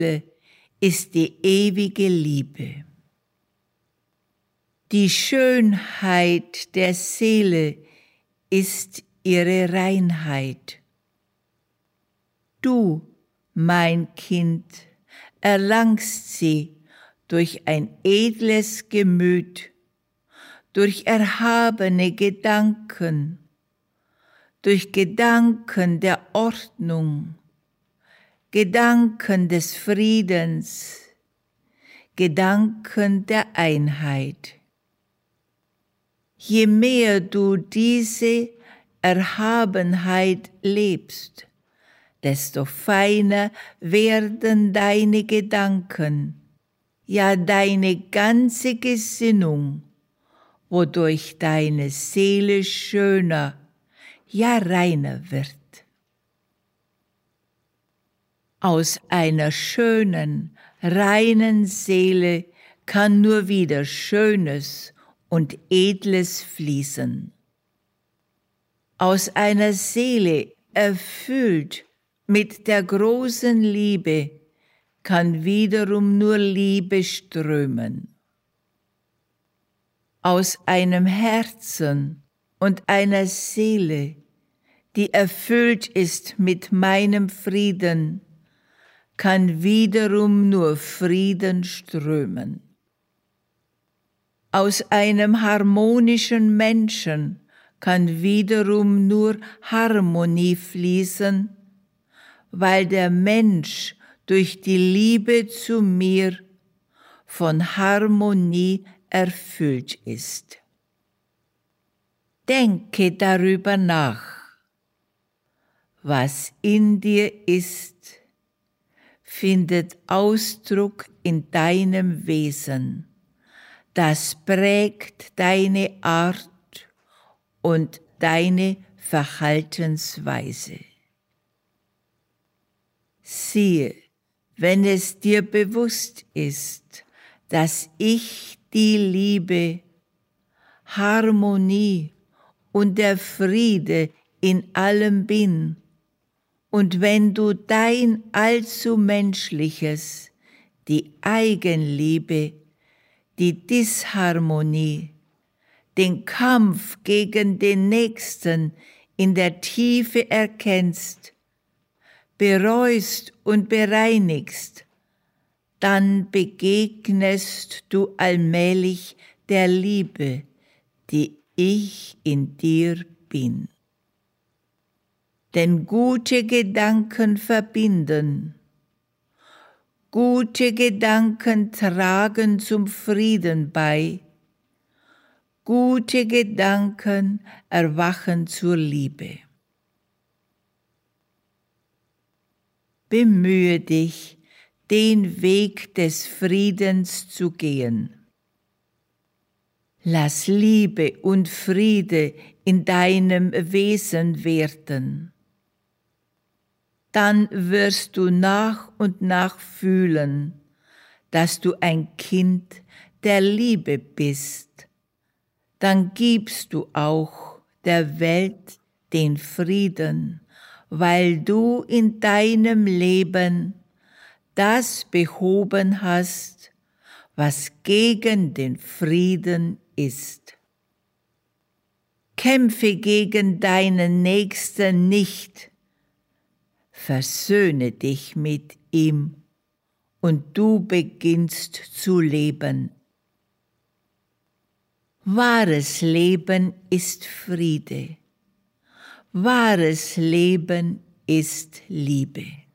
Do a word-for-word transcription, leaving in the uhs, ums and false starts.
ist die ewige Liebe. Die Schönheit der Seele ist ihre Reinheit. Du, mein Kind, erlangst sie durch ein edles Gemüt, durch erhabene Gedanken, durch Gedanken der Ordnung, Gedanken des Friedens, Gedanken der Einheit. Je mehr du diese Erhabenheit lebst, desto feiner werden deine Gedanken, ja deine ganze Gesinnung, wodurch deine Seele schöner, ja reiner wird. Aus einer schönen, reinen Seele kann nur wieder Schönes und Edles fließen. Aus einer Seele erfüllt mit der großen Liebe kann wiederum nur Liebe strömen. Aus einem Herzen und einer Seele, die erfüllt ist mit meinem Frieden, kann wiederum nur Frieden strömen. Aus einem harmonischen Menschen kann wiederum nur Harmonie fließen, weil der Mensch durch die Liebe zu mir von Harmonie erfüllt ist. Denke darüber nach. Was in dir ist, findet Ausdruck in deinem Wesen. Das prägt deine Art und deine Verhaltensweise. Siehe, wenn es dir bewusst ist, dass ich die Liebe, Harmonie und der Friede in allem bin, und wenn du dein allzu Menschliches, die Eigenliebe, die Disharmonie, den Kampf gegen den Nächsten in der Tiefe erkennst, bereust und bereinigst, dann begegnest du allmählich der Liebe, die ich in dir bin. Denn gute Gedanken verbinden, gute Gedanken tragen zum Frieden bei, gute Gedanken erwachen zur Liebe. Bemühe dich, den Weg des Friedens zu gehen. Lass Liebe und Friede in deinem Wesen werden. Dann wirst du nach und nach fühlen, dass du ein Kind der Liebe bist. Dann gibst du auch der Welt den Frieden, weil du in deinem Leben das behoben hast, was gegen den Frieden ist. Kämpfe gegen deinen Nächsten nicht, versöhne dich mit ihm und du beginnst zu leben. Wahres Leben ist Friede. Wahres Leben ist Liebe.